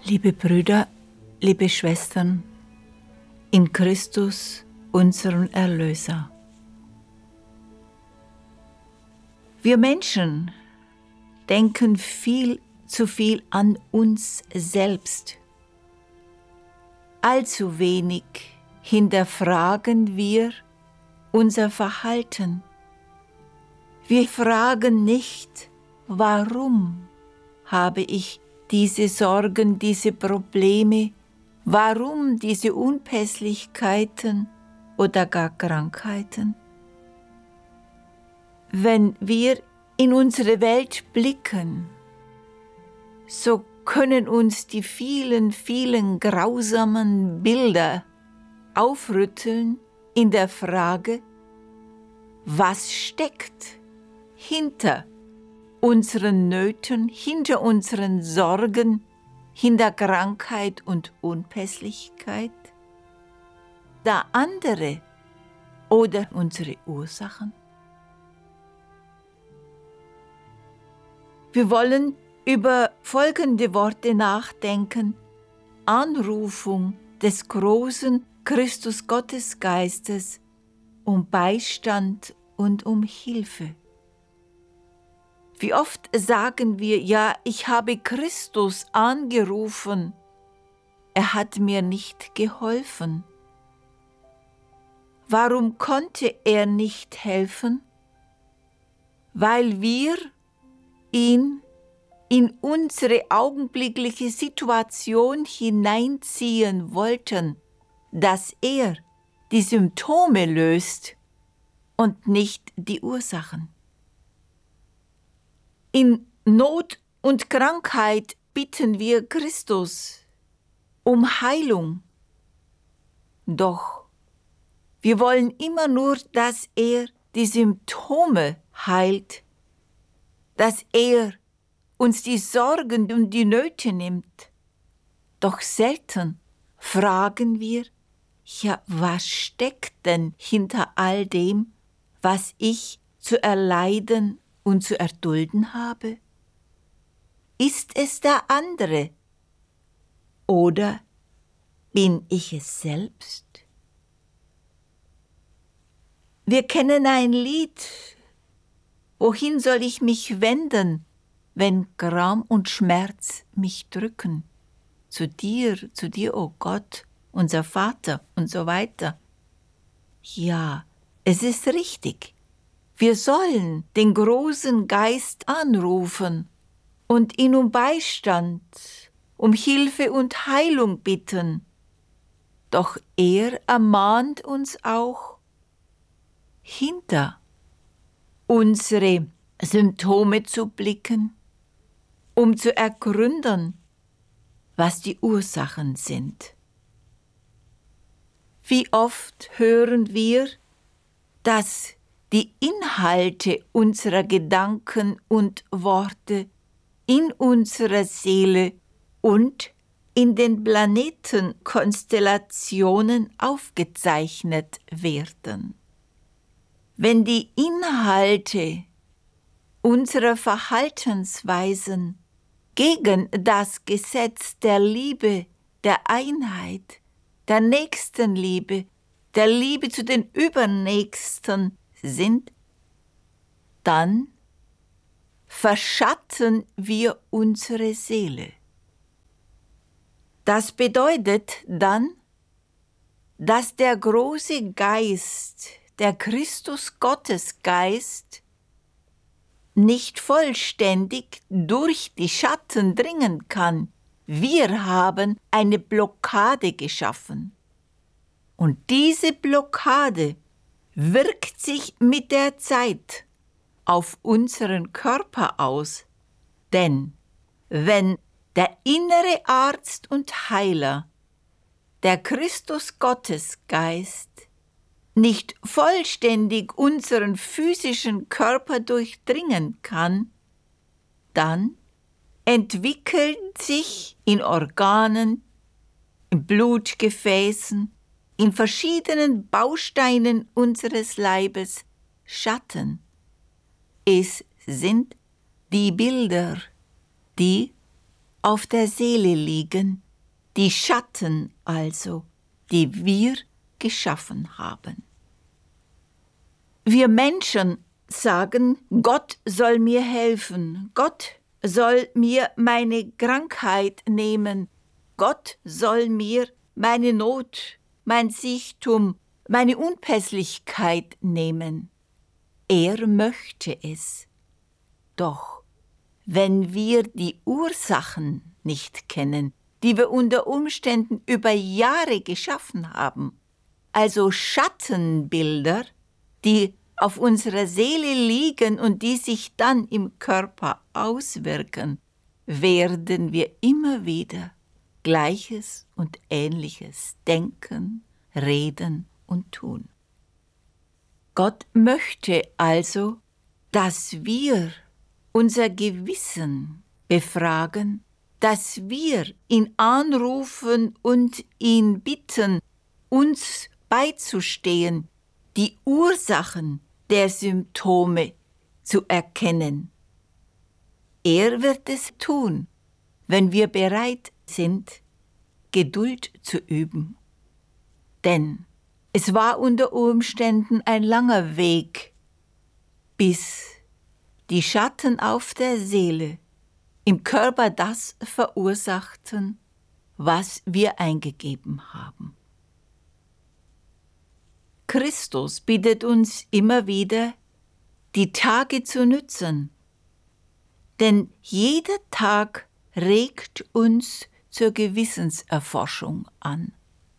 Liebe Brüder, liebe Schwestern, in Christus, unseren Erlöser. Wir Menschen denken viel zu viel an uns selbst. Allzu wenig hinterfragen wir unser Verhalten. Wir fragen nicht, warum habe ich diese Sorgen, diese Probleme, warum diese Unpässlichkeiten oder gar Krankheiten? Wenn wir in unsere Welt blicken, so können uns die vielen, vielen grausamen Bilder aufrütteln in der Frage, was steckt hinter unseren Nöten, hinter unseren Sorgen, hinter Krankheit und Unpässlichkeit? Da andere oder unsere Ursachen? Wir wollen über folgende Worte nachdenken: Anrufung des großen Christus-Gottesgeistes um Beistand und um Hilfe. Wie oft sagen wir, ja, ich habe Christus angerufen, er hat mir nicht geholfen. Warum konnte er nicht helfen? Weil wir ihn in unsere augenblickliche Situation hineinziehen wollten, dass er die Symptome löst und nicht die Ursachen. In Not und Krankheit bitten wir Christus um Heilung. Doch wir wollen immer nur, dass er die Symptome heilt, dass er uns die Sorgen und die Nöte nimmt. Doch selten fragen wir, ja, was steckt denn hinter all dem, was ich zu erleiden und zu erdulden habe? Ist es der andere oder bin ich es selbst? Wir kennen ein Lied: Wohin soll ich mich wenden, wenn Gram und Schmerz mich drücken? Zu dir, o Gott, unser Vater und so weiter. Ja, es ist richtig. Wir sollen den großen Geist anrufen und ihn um Beistand, um Hilfe und Heilung bitten. Doch er ermahnt uns auch, hinter unsere Symptome zu blicken, um zu ergründen, was die Ursachen sind. Wie oft hören wir, dass die Inhalte unserer Gedanken und Worte in unserer Seele und in den Planetenkonstellationen aufgezeichnet werden. Wenn die Inhalte unserer Verhaltensweisen gegen das Gesetz der Liebe, der Einheit, der Nächstenliebe, der Liebe zu den Übernächsten sind, dann verschatten wir unsere Seele. Das bedeutet dann, dass der große Geist, der Christus-Gottesgeist, nicht vollständig durch die Schatten dringen kann. Wir haben eine Blockade geschaffen. Und diese Blockade wirkt sich mit der Zeit auf unseren Körper aus. Denn wenn der innere Arzt und Heiler, der Christus-Gottesgeist, nicht vollständig unseren physischen Körper durchdringen kann, dann entwickeln sich in Organen, in Blutgefäßen, in verschiedenen Bausteinen unseres Leibes Schatten. Es sind die Bilder, die auf der Seele liegen, die Schatten also, die wir geschaffen haben. Wir Menschen sagen, Gott soll mir helfen, Gott soll mir meine Krankheit nehmen, Gott soll mir meine Not, mein Siechtum, meine Unpässlichkeit nehmen. Er möchte es. Doch wenn wir die Ursachen nicht kennen, die wir unter Umständen über Jahre geschaffen haben, also Schattenbilder, die auf unserer Seele liegen und die sich dann im Körper auswirken, werden wir immer wieder Gleiches und Ähnliches denken, reden und tun. Gott möchte also, dass wir unser Gewissen befragen, dass wir ihn anrufen und ihn bitten, uns beizustehen, die Ursachen der Symptome zu erkennen. Er wird es tun, wenn wir bereit sind, Geduld zu üben. Denn es war unter Umständen ein langer Weg, bis die Schatten auf der Seele im Körper das verursachten, was wir eingegeben haben. Christus bittet uns immer wieder, die Tage zu nützen, denn jeder Tag regt uns zur Gewissenserforschung an.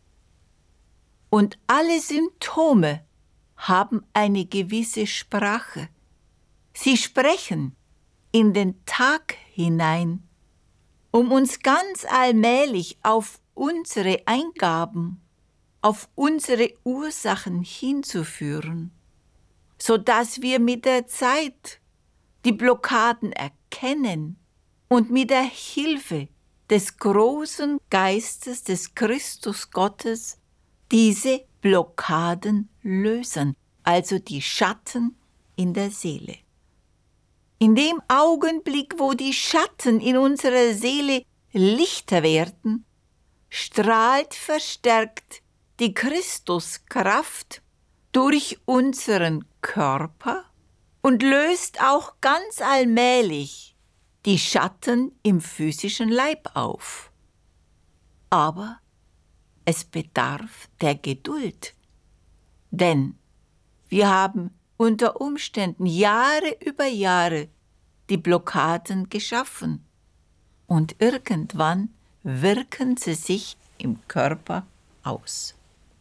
Und alle Symptome haben eine gewisse Sprache. Sie sprechen in den Tag hinein, um uns ganz allmählich auf unsere Eingaben, auf unsere Ursachen hinzuführen, sodass wir mit der Zeit die Blockaden erkennen und mit der Hilfe des großen Geistes des Christus Gottes diese Blockaden lösen, also die Schatten in der Seele. In dem Augenblick, wo die Schatten in unserer Seele lichter werden, strahlt verstärkt die Christuskraft durch unseren Körper und löst auch ganz allmählich die Schatten im physischen Leib auf. Aber es bedarf der Geduld, denn wir haben unter Umständen Jahre über Jahre die Blockaden geschaffen und irgendwann wirken sie sich im Körper aus.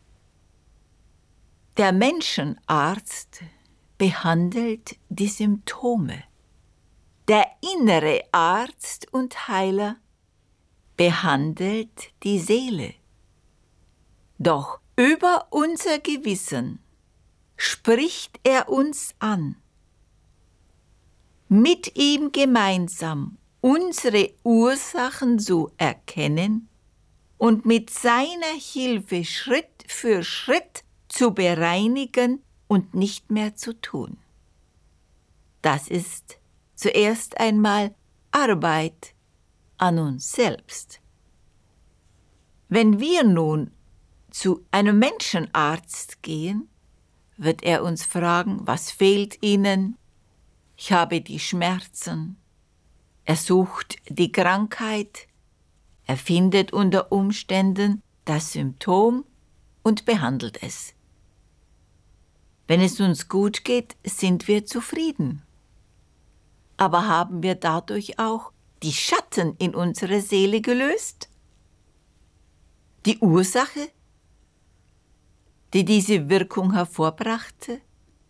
Der Menschenarzt behandelt die Symptome. Der innere Arzt und Heiler behandelt die Seele. Doch über unser Gewissen spricht er uns an, mit ihm gemeinsam unsere Ursachen zu erkennen und mit seiner Hilfe Schritt für Schritt zu bereinigen und nicht mehr zu tun. Das ist zuerst einmal Arbeit an uns selbst. Wenn wir nun zu einem Menschenarzt gehen, wird er uns fragen, was fehlt Ihnen? Ich habe die Schmerzen. Er sucht die Krankheit. Er findet unter Umständen das Symptom und behandelt es. Wenn es uns gut geht, sind wir zufrieden. Aber haben wir dadurch auch die Schatten in unserer Seele gelöst? Die Ursache, die diese Wirkung hervorbrachte?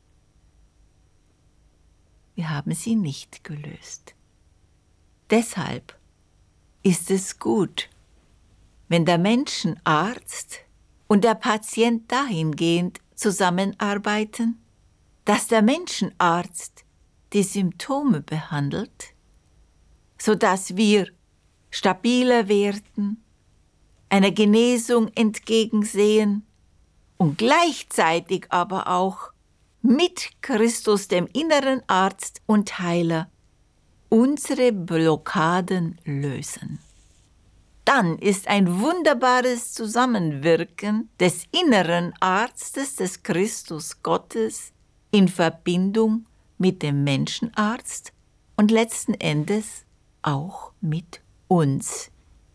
Wir haben sie nicht gelöst. Deshalb ist es gut, wenn der Menschenarzt und der Patient dahingehend zusammenarbeiten, dass der Menschenarzt die Symptome behandelt, sodass wir stabiler werden, einer Genesung entgegensehen und gleichzeitig aber auch mit Christus, dem inneren Arzt und Heiler, unsere Blockaden lösen. Dann ist ein wunderbares Zusammenwirken des inneren Arztes des Christus Gottes in Verbindung mit dem Menschenarzt und letzten Endes auch mit uns.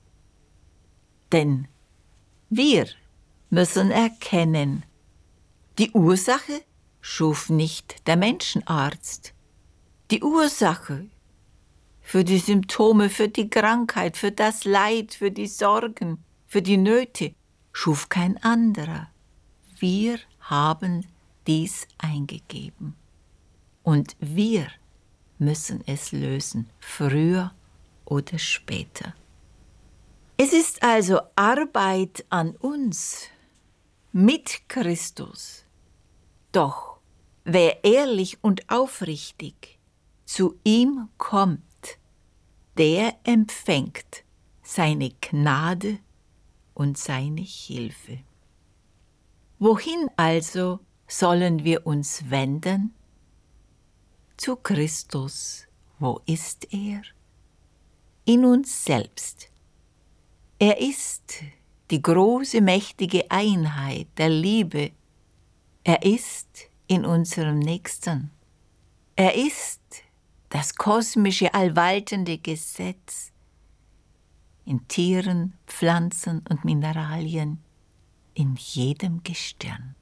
Denn wir müssen erkennen, die Ursache schuf nicht der Menschenarzt. Die Ursache für die Symptome, für die Krankheit, für das Leid, für die Sorgen, für die Nöte schuf kein anderer. Wir haben dies eingegeben. Und wir müssen es lösen, früher oder später. Es ist also Arbeit an uns mit Christus. Doch wer ehrlich und aufrichtig zu ihm kommt, der empfängt seine Gnade und seine Hilfe. Wohin also sollen wir uns wenden? Zu Christus. Wo ist er? In uns selbst. Er ist die große, mächtige Einheit der Liebe. Er ist in unserem Nächsten. Er ist das kosmische, allwaltende Gesetz in Tieren, Pflanzen und Mineralien, in jedem Gestirn.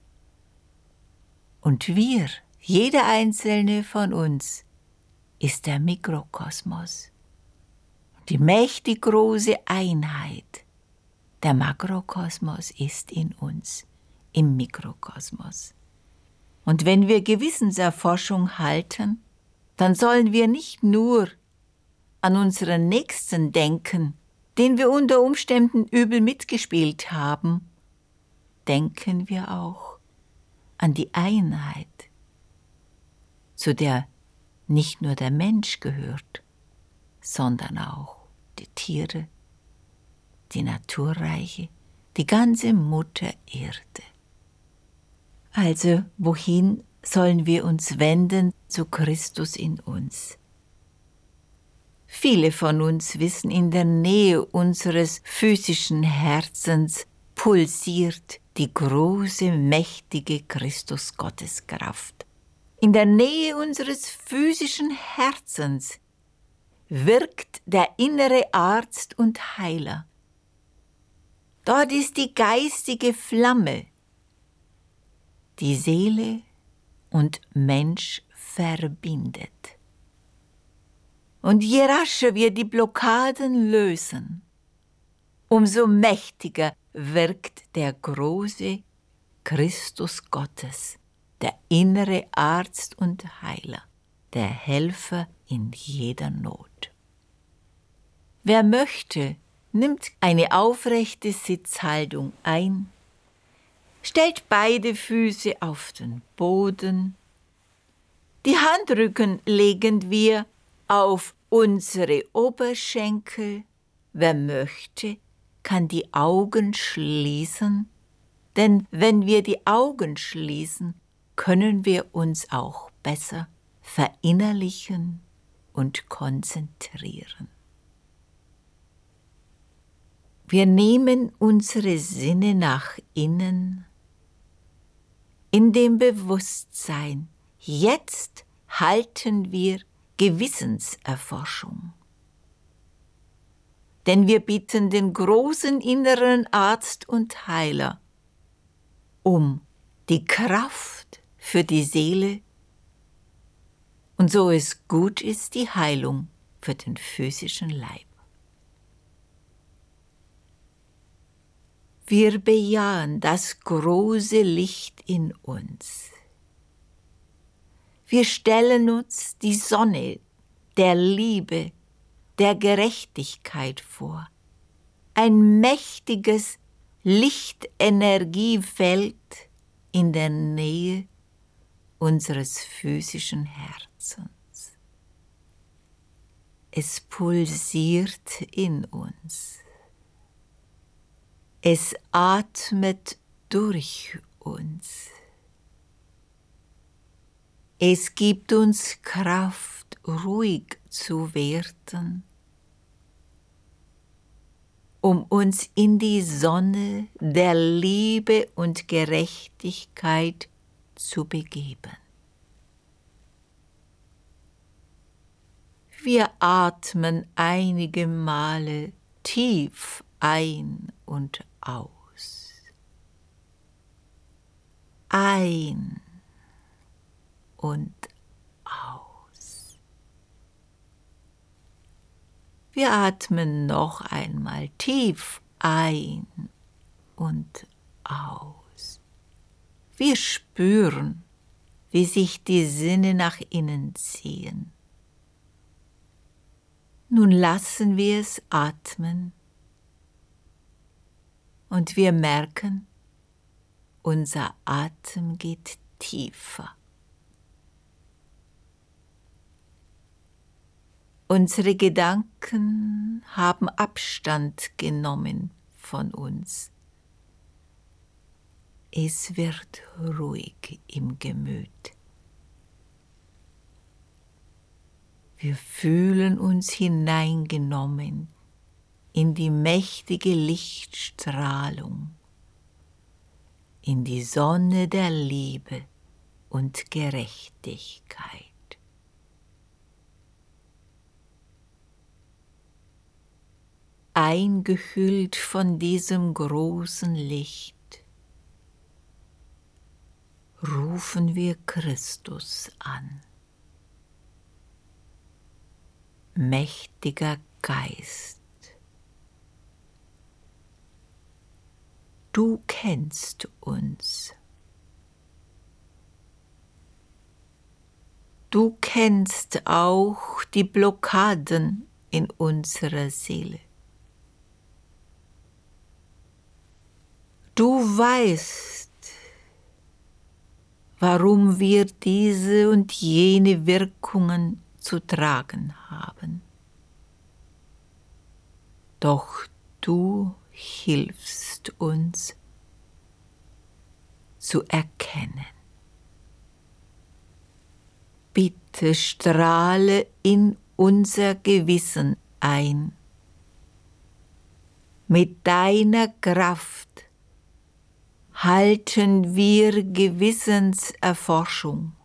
Und wir, jeder einzelne von uns, ist der Mikrokosmos. Die mächtig große Einheit, der Makrokosmos, ist in uns, im Mikrokosmos. Und wenn wir Gewissenserforschung halten, dann sollen wir nicht nur an unseren Nächsten denken, den wir unter Umständen übel mitgespielt haben, denken wir auch an die Einheit, zu der nicht nur der Mensch gehört, sondern auch die Tiere, die Naturreiche, die ganze Mutter Erde. Also, wohin sollen wir uns wenden? Zu Christus in uns. Viele von uns wissen, in der Nähe unseres physischen Herzens pulsiert die große, mächtige Christus-Gotteskraft. In der Nähe unseres physischen Herzens wirkt der innere Arzt und Heiler. Dort ist die geistige Flamme, die Seele und Mensch verbindet. Und je rascher wir die Blockaden lösen, umso mächtiger wirkt der große Christus Gottes, der innere Arzt und Heiler, der Helfer in jeder Not. Wer möchte, nimmt eine aufrechte Sitzhaltung ein, stellt beide Füße auf den Boden, die Handrücken legen wir auf unsere Oberschenkel. Wer möchte, kann die Augen schließen, denn wenn wir die Augen schließen, können wir uns auch besser verinnerlichen und konzentrieren. Wir nehmen unsere Sinne nach innen, in dem Bewusstsein, jetzt halten wir Gewissenserforschung. Denn wir bitten den großen inneren Arzt und Heiler um die Kraft für die Seele und so es gut ist, die Heilung für den physischen Leib. Wir bejahen das große Licht in uns. Wir stellen uns die Sonne der Liebe, der Gerechtigkeit vor. Ein mächtiges Lichtenergiefeld in der Nähe unseres physischen Herzens. Es pulsiert in uns. Es atmet durch uns. Es gibt uns Kraft ruhig zu werden, um uns in die Sonne der Liebe und Gerechtigkeit zu begeben. Wir atmen einige Male tief ein und aus. Ein und aus. Wir atmen noch einmal tief ein und aus. Wir spüren, wie sich die Sinne nach innen ziehen. Nun lassen wir es atmen und wir merken, unser Atem geht tiefer. Unsere Gedanken haben Abstand genommen von uns. Es wird ruhig im Gemüt. Wir fühlen uns hineingenommen in die mächtige Lichtstrahlung, in die Sonne der Liebe und Gerechtigkeit. Eingehüllt von diesem großen Licht rufen wir Christus an. Mächtiger Geist, du kennst uns. Du kennst auch die Blockaden in unserer Seele. Du weißt, warum wir diese und jene Wirkungen zu tragen haben. Doch du hilfst uns zu erkennen. Bitte strahle in unser Gewissen ein. Mit deiner Kraft halten wir Gewissenserforschung.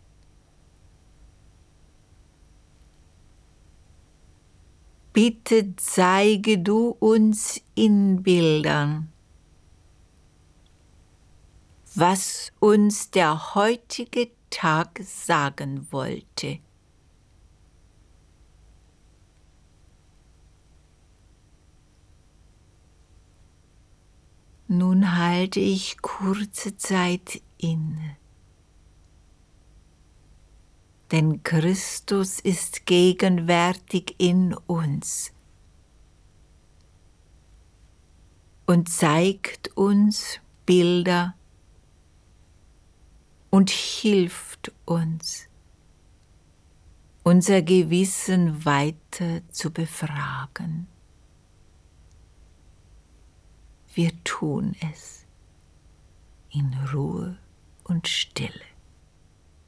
Bitte zeige du uns in Bildern, was uns der heutige Tag sagen wollte. Nun halte ich kurze Zeit inne, denn Christus ist gegenwärtig in uns und zeigt uns Bilder und hilft uns, unser Gewissen weiter zu befragen. Wir tun es in Ruhe und Stille.